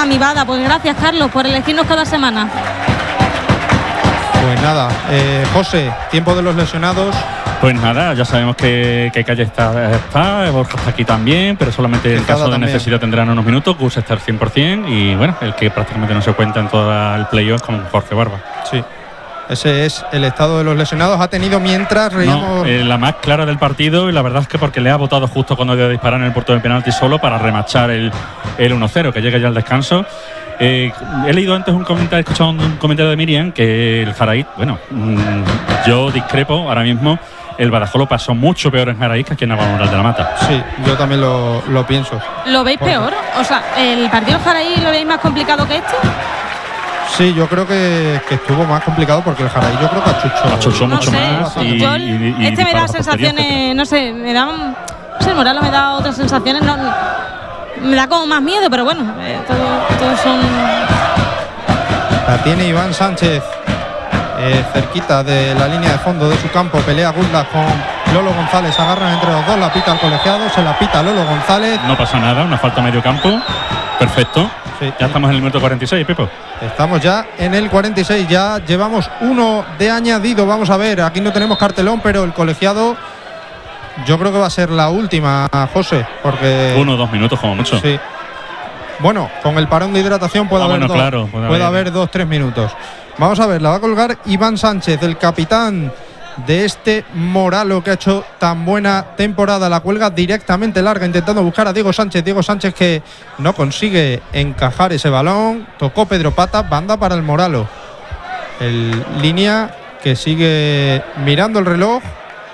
a mi Bada. Pues gracias, Carlos, por elegirnos cada semana. Pues nada, José, tiempo de los lesionados. Pues nada, ya sabemos que Calle está, Borja está aquí también, pero solamente en caso de necesidad tendrán unos minutos. Gus está al 100% y bueno, el que prácticamente no se cuenta en todo el playoff con Jorge Barba. Sí, ese es el estado de los lesionados. Ha tenido mientras la más clara del partido, y la verdad es que porque le ha votado justo cuando iba a disparar en el punto de penalti solo para remachar el 1-0, que llega ya al descanso. He leído antes he escuchado un comentario de Miriam que el Jaraíz, bueno, yo discrepo ahora mismo. El Badajoz lo pasó mucho peor en Jaraíz que aquí en Navalmoral de la Mata. Sí, yo también lo pienso. ¿Lo veis peor? O sea, ¿el partido de Jaraíz lo veis más complicado que este? Sí, yo creo que estuvo más complicado porque el Jaraíz yo creo que achuchó mucho más. Este me da sensaciones, no sé, me da... No sé, el Moralo me da otras sensaciones, me da como más miedo, pero bueno, todos son... La tiene Iván Sánchez cerquita de la línea de fondo de su campo. Pelea Guldas con Lolo González, agarran entre los dos, la pita al colegiado, se la pita Lolo González. No pasa nada, una falta a medio campo, perfecto. Sí. Ya estamos en el minuto 46, Pepo. Estamos ya en el 46, ya llevamos uno de añadido. Vamos a ver, aquí no tenemos cartelón, pero el colegiado yo creo que va a ser la última, José, porque 1 o 2 minutos como mucho. Sí. Bueno, con el parón de hidratación puede haber 2-3 minutos. Vamos a ver, la va a colgar Iván Sánchez, el capitán de este Moralo que ha hecho tan buena temporada. La cuelga directamente larga, intentando buscar a Diego Sánchez. Diego Sánchez que no consigue encajar ese balón. Tocó Pedro Pata, banda para el Moralo. El línea que sigue mirando el reloj.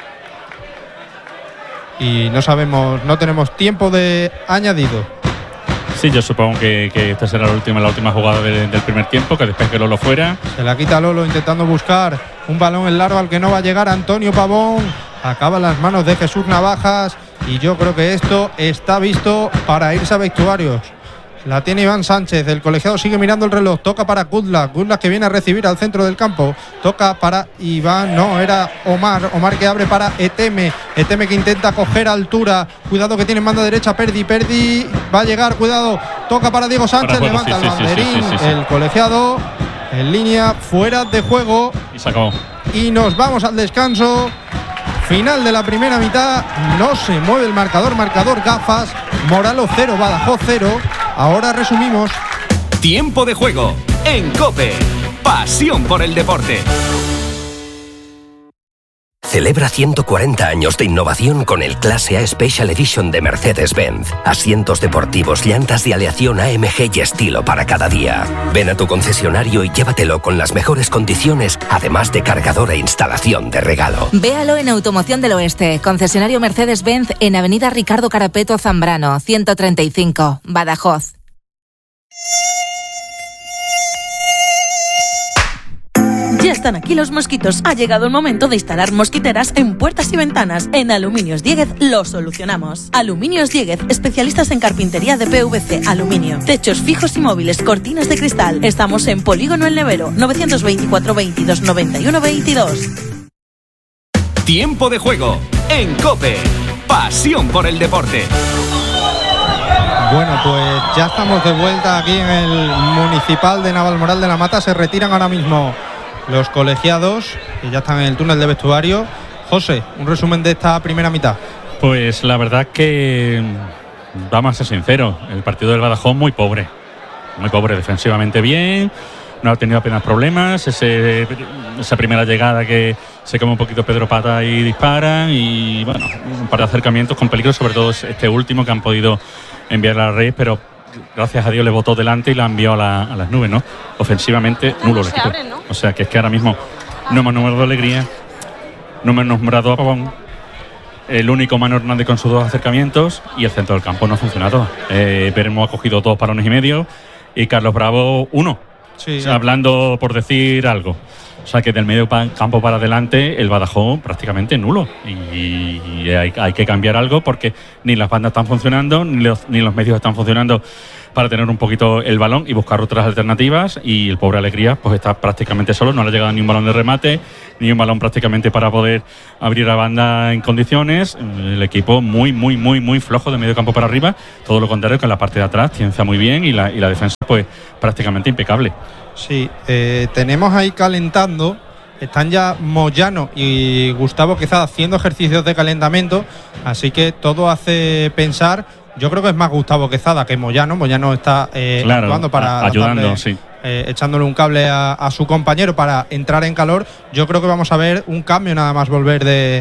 Y no sabemos, no tenemos tiempo de añadido. Sí, yo supongo que esta será la última jugada del primer tiempo, que después que Lolo fuera. Se la quita Lolo intentando buscar un balón en largo al que no va a llegar Antonio Pavón. Acaba en las manos de Jesús Navajas y yo creo que esto está visto para irse a vestuarios. La tiene Iván Sánchez, el colegiado sigue mirando el reloj, toca para Gudlas que viene a recibir al centro del campo, toca para Iván, no, era Omar que abre para Eteme que intenta coger altura, cuidado que tiene en banda derecha, Perdi, va a llegar, cuidado, toca para Diego Sánchez, levanta el banderín, el colegiado en línea, fuera de juego y se acabó. Y nos vamos al descanso. Final de la primera mitad, no se mueve el marcador gafas, Moralo 0, Badajoz 0. Ahora resumimos. Tiempo de juego en COPE. Pasión por el deporte. Celebra 140 años de innovación con el Clase A Special Edition de Mercedes-Benz. Asientos deportivos, llantas de aleación AMG y estilo para cada día. Ven a tu concesionario y llévatelo con las mejores condiciones, además de cargador e instalación de regalo. Véalo en Automoción del Oeste, concesionario Mercedes-Benz en Avenida Ricardo Carapeto Zambrano, 135, Badajoz. Ya están aquí los mosquitos. Ha llegado el momento de instalar mosquiteras en puertas y ventanas. En Aluminios Dieguez lo solucionamos. Aluminios Dieguez, especialistas en carpintería de PVC, aluminio, techos fijos y móviles, cortinas de cristal. Estamos en Polígono El Nevero, 924 22 91 22. Tiempo de juego en COPE. Pasión por el deporte. Bueno, pues ya estamos de vuelta aquí en el Municipal de Navalmoral de la Mata. Se retiran ahora mismo los colegiados, que ya están en el túnel de vestuario. José, un resumen de esta primera mitad. Pues la verdad que, vamos a ser sinceros, el partido del Badajoz muy pobre defensivamente bien, no ha tenido apenas problemas. Esa primera llegada que se come un poquito Pedro Pata y disparan, y bueno, un par de acercamientos con peligro, sobre todo este último que han podido enviar a la red, pero gracias a Dios le botó delante y la envió a las nubes, ¿no? Ofensivamente, nulo el equipo. ¿No? O sea que es que ahora mismo no hemos nombrado a Alegría, no hemos nombrado a Pavón, el único Manu Hernández con sus 2 acercamientos, y el centro del campo no ha funcionado. Bermo ha cogido 2 balones y medio y Carlos Bravo 1. Sí, hablando por decir algo. O O sea que del medio campo para adelante el Badajoz prácticamente nulo. Y hay que cambiar algo porque ni las bandas están funcionando, ni los medios están funcionando para tener un poquito el balón y buscar otras alternativas. Y el pobre Alegría pues está prácticamente solo, no le ha llegado ni un balón de remate, ni un balón prácticamente para poder abrir a banda en condiciones. El equipo muy flojo de medio campo para arriba. Todo lo contrario, que en la parte de atrás tienza muy bien y la defensa pues prácticamente impecable. Sí, tenemos ahí calentando. Están ya Moyano y Gustavo Quezada haciendo ejercicios de calentamiento, así que todo hace pensar. Yo creo que es más Gustavo Quezada que Moyano. Moyano está actuando para ayudando, sí. Echándole un cable a su compañero para entrar en calor. Yo creo que vamos a ver un cambio nada más volver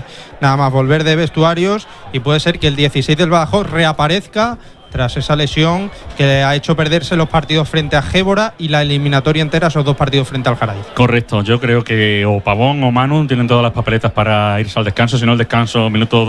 de vestuarios, y puede ser que el 16 del Badajoz reaparezca tras esa lesión que le ha hecho perderse los partidos frente a Gébora y la eliminatoria entera, esos 2 partidos frente al Jaraíz. Correcto, yo creo que o Pavón o Manu tienen todas las papeletas para irse al descanso, si no el descanso minuto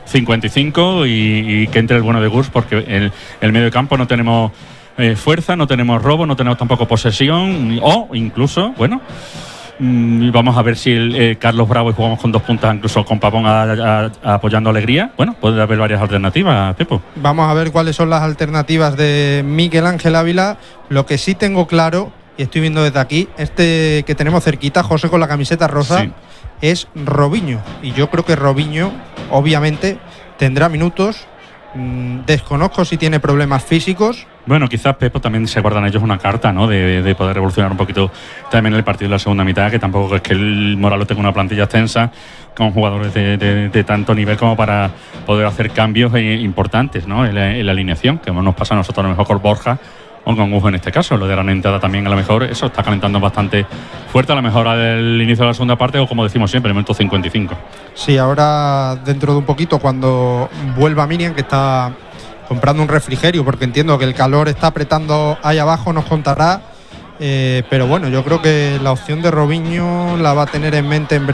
55 y que entre el bueno de Gus, porque el medio campo no tenemos fuerza, no tenemos robo, no tenemos tampoco posesión, o incluso, bueno, vamos a ver si Carlos Bravo, y jugamos con 2 puntas, incluso con Pavón apoyando a Alegría. Bueno, puede haber varias alternativas, Pepo. Vamos a ver cuáles son las alternativas de Miguel Ángel Ávila. Lo que sí tengo claro, y estoy viendo desde aquí, que tenemos cerquita, José con la camiseta rosa, sí, es Robinho. Y yo creo que Robinho, obviamente, tendrá minutos. Desconozco si tiene problemas físicos. Bueno, quizás, Pepo, también se guardan ellos una carta, ¿no? De poder revolucionar un poquito también el partido de la segunda mitad, que tampoco es que el Moralo tenga una plantilla extensa con jugadores de tanto nivel como para poder hacer cambios importantes, ¿no? En la alineación, que nos pasa a nosotros a lo mejor con Borja o con Hugo en este caso. Lo de la entrada también, a lo mejor eso está calentando bastante fuerte, a lo mejor al inicio de la segunda parte, o como decimos siempre, el momento 55. Sí, ahora dentro de un poquito, cuando vuelva Miriam, que está comprando un refrigerio, porque entiendo que el calor está apretando ahí abajo, nos contará. Pero bueno, yo creo que la opción de Robinho la va a tener en mente en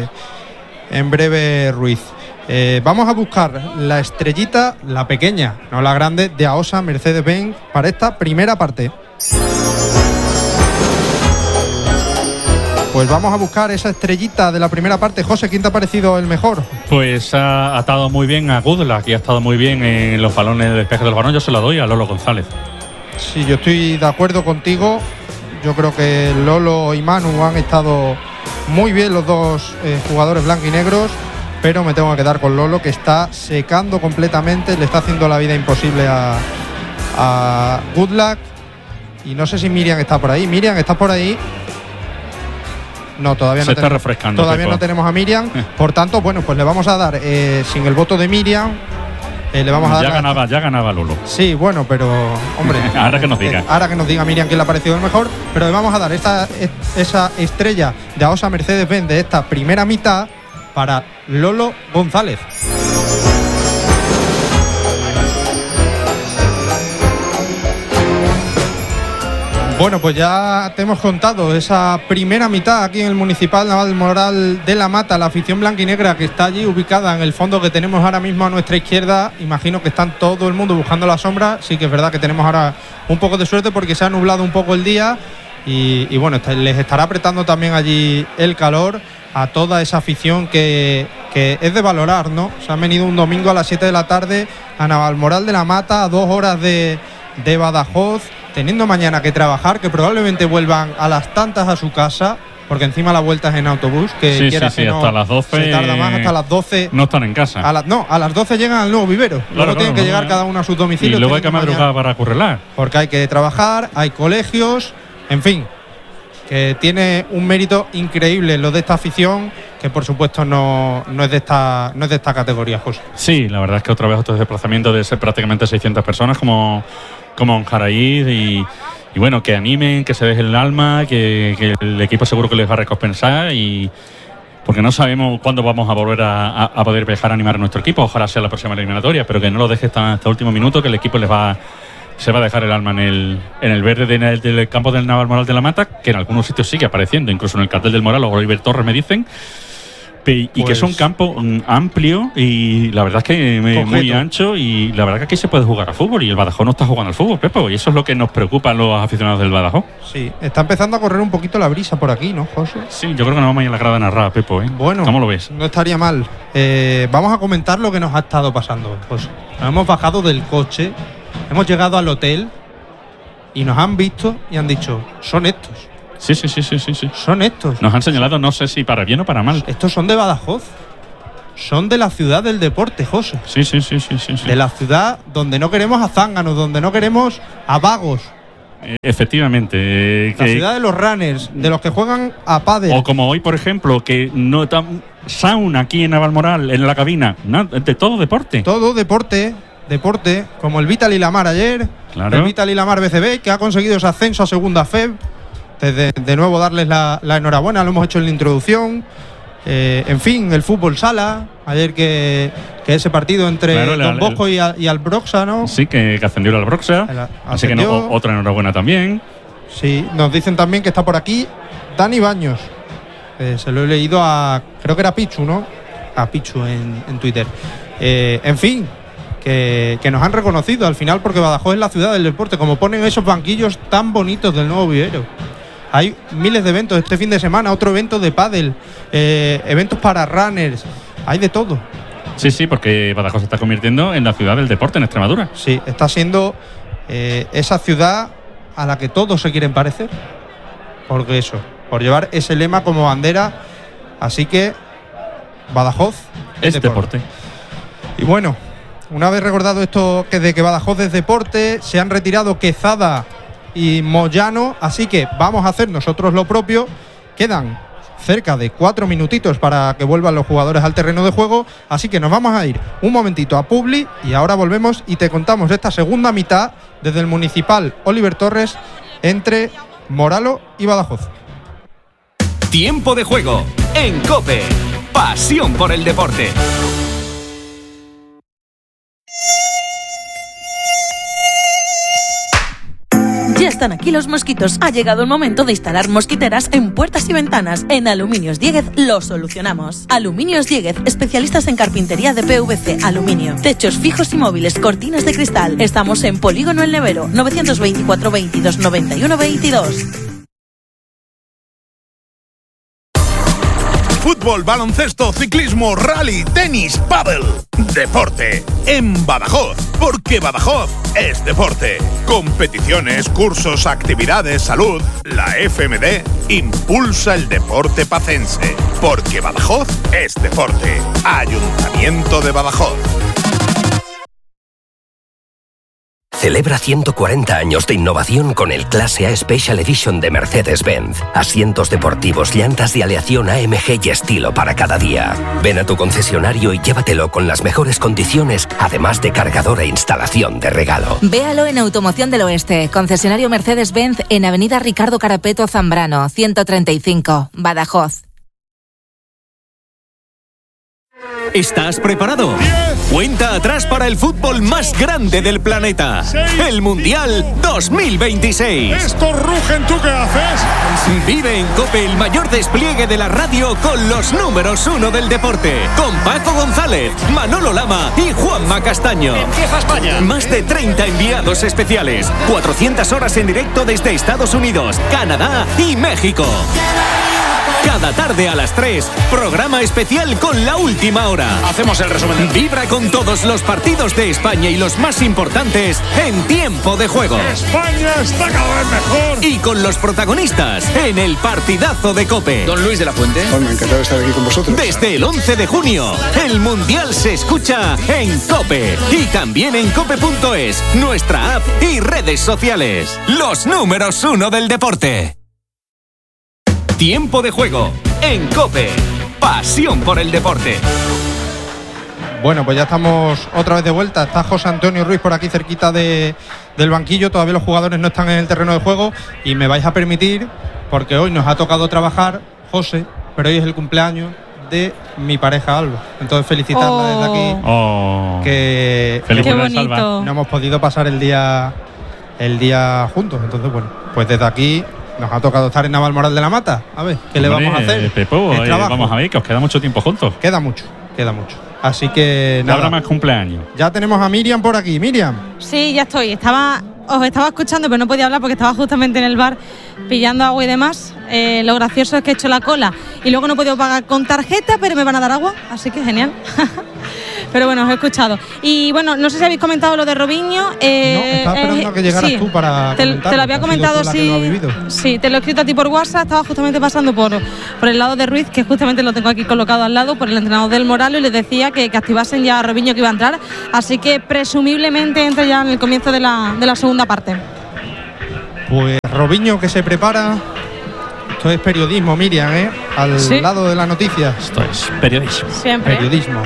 breve Ruiz. Vamos a buscar la estrellita, la pequeña, no la grande, de AOSA Mercedes-Benz para esta primera parte. Pues vamos a buscar esa estrellita de la primera parte. José, ¿quién te ha parecido el mejor? Pues ha atado muy bien a Goodluck y ha estado muy bien en los balones de despeje del balón. Yo se la doy a Lolo González. Sí, yo estoy de acuerdo contigo. Yo creo que Lolo y Manu han estado muy bien, los dos jugadores blanquinegros, pero me tengo que quedar con Lolo, que está secando completamente, le está haciendo la vida imposible a Goodluck. Y no sé si Miriam está por ahí. Miriam, ¿estás por ahí? No, todavía no. Se está refrescando. Todavía no tenemos a Miriam. Por tanto, bueno, pues le vamos a dar, sin el voto de Miriam, le vamos a dar. Ya ganaba Lolo. Sí, bueno, pero, hombre. Ahora que nos diga. Ahora que nos diga Miriam quién le ha parecido el mejor. Pero le vamos a dar esa estrella de AOSA Mercedes-Benz de esta primera mitad para Lolo González. Bueno, pues ya te hemos contado esa primera mitad aquí en el Municipal Navalmoral de la Mata. La afición blanquinegra que está allí ubicada en el fondo que tenemos ahora mismo a nuestra izquierda. Imagino que están todo el mundo buscando la sombra. Sí que es verdad que tenemos ahora un poco de suerte porque se ha nublado un poco el día. Y bueno, les estará apretando también allí el calor a toda esa afición que es de valorar, ¿no? Se han venido un domingo a las 7 de la tarde a Navalmoral de la Mata, a 2 horas de Badajoz, teniendo mañana que trabajar, que probablemente vuelvan a las tantas a su casa, porque encima la vuelta es en autobús, que quieras que no, hasta las 12 se tarda más, hasta las 12 no están en casa. A las 12 llegan al nuevo vivero. Luego tienen que llegar cada uno a sus domicilios. Y luego hay que madrugar para currelar. Porque hay que trabajar, hay colegios, en fin, que tiene un mérito increíble lo de esta afición, que por supuesto no es de esta categoría, José. Sí, la verdad es que otra vez otro desplazamiento de ser prácticamente 600 personas como en Jaraíz y bueno, que animen, que se dejen el alma, que el equipo seguro que les va a recompensar, y porque no sabemos cuándo vamos a volver a poder viajar a animar a nuestro equipo. Ojalá sea la próxima eliminatoria, pero que no lo deje hasta último minuto, que el equipo se va a dejar el alma en el verde del campo del Navalmoral de la Mata, que en algunos sitios sigue apareciendo, incluso en el cartel del Moral, o Oliver Torres me dicen. Y que es un campo amplio y la verdad es que muy ancho, y la verdad que aquí se puede jugar a fútbol, y el Badajoz no está jugando al fútbol, Pepo, y eso es lo que nos preocupa a los aficionados del Badajoz. Sí, está empezando a correr un poquito la brisa por aquí, ¿no, José? Sí, yo creo que nos vamos a ir a la grada narrada, Pepo, ¿eh? Bueno, ¿cómo lo ves? No estaría mal. Vamos a comentar lo que nos ha estado pasando, José. Nos hemos bajado del coche, hemos llegado al hotel y nos han visto y han dicho, son estos. Sí. Son estos. Nos han señalado, no sé si para bien o para mal. Estos son de Badajoz. Son de la ciudad del deporte, José. Sí. De la ciudad donde no queremos a zánganos, donde no queremos a vagos. Efectivamente. La ciudad de los runners, de los que juegan a pádel. O como hoy, por ejemplo, que no tan sauna aquí en Navalmoral, en la cabina. De todo deporte. Todo deporte, como el Vital y Lamar ayer. Claro. El Vital y Lamar BCB, que ha conseguido ese ascenso a segunda FEB. De nuevo darles la enhorabuena, lo hemos hecho en la introducción. En fin, el fútbol sala, ayer que ese partido entre Don Bosco y Albroxa, ¿no? Sí, que ascendió el Albroxa. Así que otra enhorabuena también. Sí, nos dicen también que está por aquí Dani Baños. Se lo he leído creo que era Pichu, ¿no? A Pichu en Twitter. En fin, que nos han reconocido al final, porque Badajoz es la ciudad del deporte, como ponen esos banquillos tan bonitos del nuevo vivero. Hay miles de eventos este fin de semana, otro evento de pádel, eventos para runners, hay de todo. Sí, porque Badajoz se está convirtiendo en la ciudad del deporte en Extremadura. Sí, está siendo esa ciudad a la que todos se quieren parecer. Por llevar ese lema como bandera. Así que Badajoz es deporte. Y bueno, una vez recordado esto de que Badajoz es deporte, se han retirado Quezada y Moyano, así que vamos a hacer nosotros lo propio. Quedan cerca de 4 minutitos para que vuelvan los jugadores al terreno de juego, así que nos vamos a ir un momentito a Publi y ahora volvemos y te contamos esta segunda mitad desde el Municipal Oliver Torres entre Moralo y Badajoz. Tiempo de juego en COPE. Pasión por el deporte. Ya están aquí los mosquitos. Ha llegado el momento de instalar mosquiteras en puertas y ventanas. En Aluminios Dieguez lo solucionamos. Aluminios Dieguez, especialistas en carpintería de PVC, aluminio, techos fijos y móviles, cortinas de cristal. Estamos en Polígono El Nevero, 924 22 91 22. Fútbol, baloncesto, ciclismo, rally, tenis, pádel. Deporte en Badajoz, porque Badajoz es deporte. Competiciones, cursos, actividades, salud. La FMD impulsa el deporte pacense, porque Badajoz es deporte. Ayuntamiento de Badajoz. Celebra 140 años de innovación con el Clase A Special Edition de Mercedes-Benz. Asientos deportivos, llantas de aleación AMG y estilo para cada día. Ven a tu concesionario y llévatelo con las mejores condiciones, además de cargador e instalación de regalo. Véalo en Automoción del Oeste, concesionario Mercedes-Benz en Avenida Ricardo Carapeto Zambrano, 135, Badajoz. ¿Estás preparado? 10, Cuenta atrás para el fútbol más grande del planeta. 6, El Mundial 2026. Estos rugen, ¿tú qué haces? Vive en COPE el mayor despliegue de la radio con los números 1 del deporte. Con Paco González, Manolo Lama y Juanma Castaño. Empieza España. Más de 30 enviados especiales. 400 horas en directo desde Estados Unidos, Canadá y México. Cada tarde a las 3, programa especial con la última hora. Hacemos el resumen. Vibra con todos los partidos de España y los más importantes en tiempo de juego. España está cada vez mejor. Y con los protagonistas en el partidazo de COPE. Don Luis de la Fuente. Bueno, encantado de estar aquí con vosotros. Desde el 11 de junio, el Mundial se escucha en COPE. Y también en cope.es, nuestra app y redes sociales. Los números 1 del deporte. Tiempo de juego en COPE. Pasión por el deporte. Bueno, pues ya estamos otra vez de vuelta. Está José Antonio Ruiz por aquí cerquita del banquillo. Todavía los jugadores no están en el terreno de juego. Y me vais a permitir, porque hoy nos ha tocado trabajar, José, pero hoy es el cumpleaños de mi pareja Alba. Entonces felicitarla desde aquí. Qué bonito. No hemos podido pasar el día juntos. Entonces, bueno, pues desde aquí Nos ha tocado estar en Navalmoral de la Mata. A ver, ¿qué le vamos a hacer? Pepo, vamos a ver, que os queda mucho tiempo juntos. Queda mucho. Así que nada. Habrá más cumpleaños. Ya tenemos a Miriam por aquí. Miriam. Sí, ya estoy. Os estaba escuchando, pero no podía hablar porque estaba justamente en el bar pillando agua y demás. Lo gracioso es que he hecho la cola y luego no he podido pagar con tarjeta, pero me van a dar agua, así que genial. Pero bueno, os he escuchado. Y bueno, no sé si habéis comentado lo de Robinho. No, estaba esperando a que llegaras tú para te lo había comentado, sí. Sí, te lo he escrito a ti por WhatsApp. Estaba justamente pasando por el lado de Ruiz, que justamente lo tengo aquí colocado al lado, por el entrenador del Moralo, y les decía que activasen ya a Robinho, que iba a entrar. Así que presumiblemente entra ya en el comienzo de la segunda parte. Pues Robinho que se prepara. Esto es periodismo, Miriam, al lado de la noticia. Esto es periodismo. Siempre. Periodismo.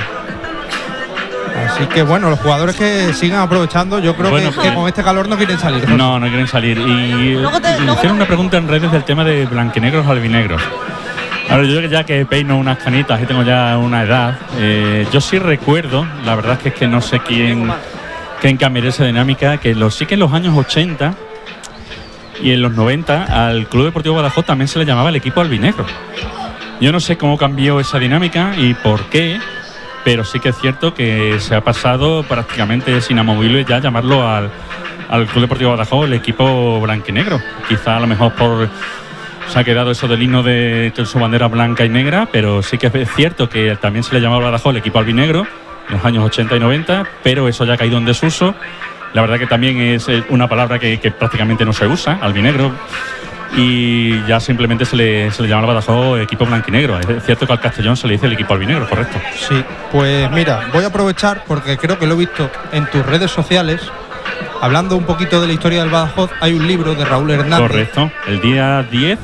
Así que bueno, los jugadores que sigan aprovechando, yo creo que con este calor no quieren salir. No quieren salir. Y hicieron una pregunta en redes del tema de blanquinegros o albinegros. Ahora, yo ya que peino unas canitas y tengo ya una edad, yo sí recuerdo, la verdad es que no sé quién cambió esa dinámica, que sí que en los años 80 y en los 90 al Club Deportivo Badajoz también se le llamaba el equipo albinegro. Yo no sé cómo cambió esa dinámica y por qué, pero sí que es cierto que se ha pasado prácticamente es inamovible ya llamarlo al Club Deportivo Badajoz el equipo blanquinegro. Quizá a lo mejor se ha quedado eso del himno de su bandera blanca y negra, pero sí que es cierto que también se le llamaba a Badajoz el equipo albinegro en los años 80 y 90, pero eso ya ha caído en desuso. La verdad que también es una palabra que prácticamente no se usa, albinegro, y ya simplemente se le llama al Badajoz equipo blanquinegro. Es cierto que al Castellón se le dice el equipo albinegro, correcto. Sí, pues mira, voy a aprovechar porque creo que lo he visto en tus redes sociales. Hablando un poquito de la historia del Badajoz, hay un libro de Raúl Hernández. Correcto, el día 10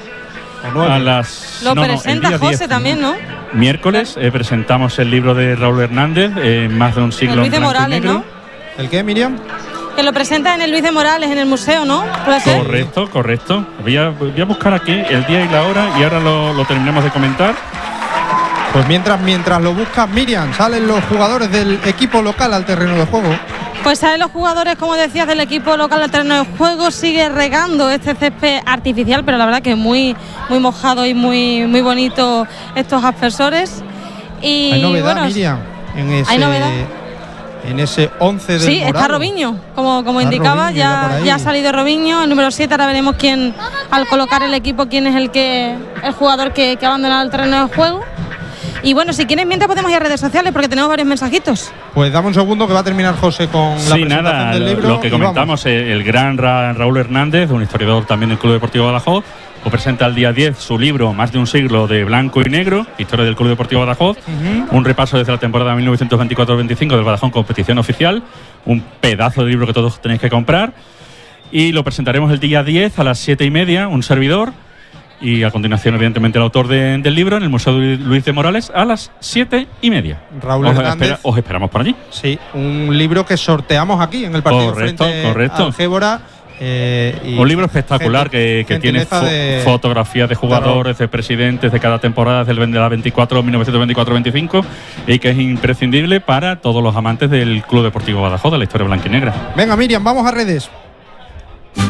a las... Lo presenta José también, ¿no? Miércoles presentamos el libro de Raúl Hernández, más de un siglo Luis de Morales, ¿no? ¿El qué, Miriam? Que lo presenta en el Luis de Morales, en el museo, ¿no? ¿Puede ser? Correcto. Voy a buscar aquí el día y la hora y ahora lo terminamos de comentar. Pues mientras lo buscas, Miriam, salen los jugadores del equipo local al terreno de juego. Pues salen los jugadores, como decías, del equipo local al terreno de juego. Sigue regando este césped artificial, pero la verdad que muy mojado y muy bonito estos aspersores. Y hay novedad, bueno, Miriam, ¿hay novedad? En ese 11 del Sí, está Robinho, como indicaba, Robinho, ya ha salido Robinho, el número 7. Ahora veremos quién, al colocar el equipo, quién es el jugador que ha abandonado el terreno de juego. Y bueno, si quieres, mientras podemos ir a redes sociales porque tenemos varios mensajitos. Pues dame un segundo que va a terminar José con la presentación del libro. Lo que comentamos, el gran Raúl Hernández, un historiador también del Club Deportivo Badajoz, presenta el día 10 su libro Más de un siglo de blanco y negro, historia del Club Deportivo Badajoz, un repaso desde la temporada 1924-25 del Badajoz en competición oficial, un pedazo de libro que todos tenéis que comprar, y lo presentaremos el día 10 a las 7:30, un servidor, y a continuación evidentemente el autor del libro en el Museo de Luis de Morales a las 7:30. Raúl Hernández. Os esperamos por allí. Sí, un libro que sorteamos aquí en el partido correcto. al Gébora. Un libro espectacular que tiene fotografías de jugadores, de presidentes de cada temporada de la 1924-25 y que es imprescindible para todos los amantes del Club Deportivo Badajoz, de la historia blanquinegra. Venga, Miriam, vamos a redes.